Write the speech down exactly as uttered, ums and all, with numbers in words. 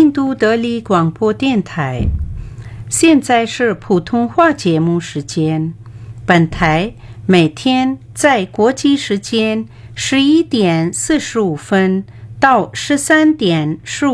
印度德里广播电台。现在是普通话节目时间。本台每天在国际时间十一点四十五分到十三点十五